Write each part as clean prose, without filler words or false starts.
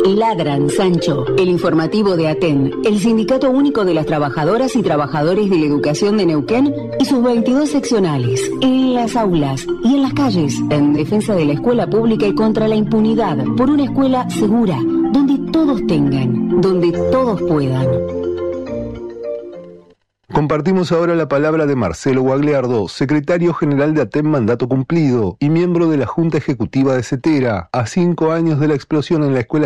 Ladran, Sancho, el informativo de ATEN, el Sindicato Único de las Trabajadoras y Trabajadores de la Educación de Neuquén y sus 22 seccionales, en las aulas y en las calles, en defensa de la escuela pública y contra la impunidad, por una escuela segura, donde todos tengan, donde todos puedan. Compartimos ahora la palabra de Marcelo Guagliardo, secretario general de ATEN Mandato Cumplido y miembro de la Junta Ejecutiva de CETERA, a 5 años de la explosión en la Escuela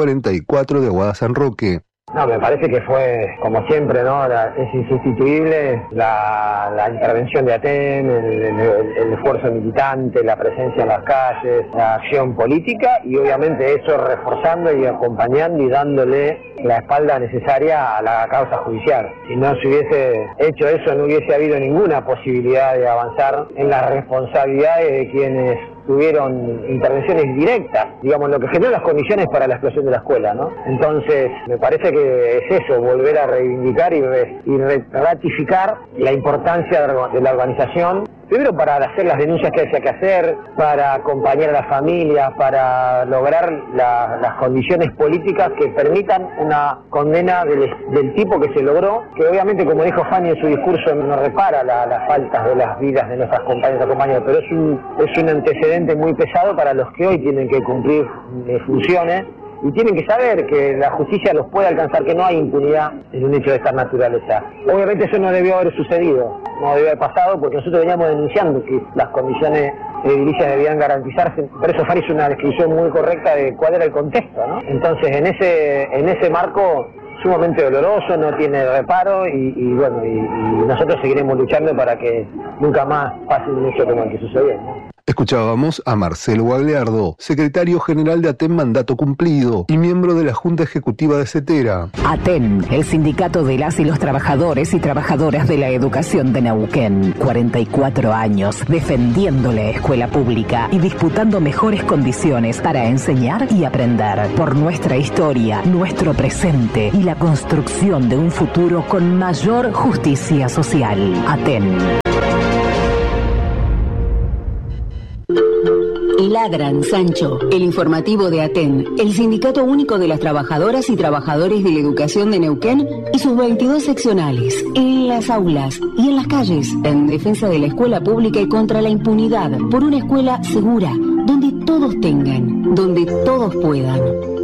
144 de Aguada San Roque. No, me parece que fue, como siempre, ¿no? Es insustituible la intervención de ATEN, el esfuerzo militante, la presencia en las calles, la acción política y obviamente eso reforzando y acompañando y dándole la espalda necesaria a la causa judicial. Si no se hubiese hecho eso, no hubiese habido ninguna posibilidad de avanzar en las responsabilidades de quienes tuvieron intervenciones directas, digamos, lo que generó las condiciones para la explosión de la escuela, ¿no? Entonces, me parece que es eso, volver a reivindicar y ratificar la importancia de la organización, primero para hacer las denuncias que haya que hacer, para acompañar a las familias, para lograr las condiciones políticas que permitan una condena del tipo que se logró, que obviamente, como dijo Fanny en su discurso, no repara las faltas de las vidas de nuestras compañeras y compañeros, pero es un antecedente muy pesado para los que hoy tienen que cumplir funciones y tienen que saber que la justicia los puede alcanzar, que no hay impunidad en un hecho de esta naturaleza. Obviamente eso no debió haber sucedido, no debió haber pasado, porque nosotros veníamos denunciando que las condiciones edilicias debían garantizarse. Por eso Fanny hizo una descripción muy correcta de cuál era el contexto, ¿no? Entonces, en ese marco sumamente doloroso, no tiene reparo y nosotros seguiremos luchando para que nunca más pase un hecho como el que sucedió, ¿no? Escuchábamos a Marcelo Guagliardo, secretario general de ATEN Mandato Cumplido y miembro de la Junta Ejecutiva de CETERA. ATEN, el sindicato de las y los trabajadores y trabajadoras de la educación de Neuquén. 44 años defendiendo la escuela pública y disputando mejores condiciones para enseñar y aprender. Por nuestra historia, nuestro presente y la construcción de un futuro con mayor justicia social. ATEN. Ladran, Sancho, el informativo de ATEN, el Sindicato Único de las Trabajadoras y Trabajadores de la Educación de Neuquén y sus 22 seccionales, en las aulas y en las calles, en defensa de la escuela pública y contra la impunidad, por una escuela segura, donde todos tengan, donde todos puedan.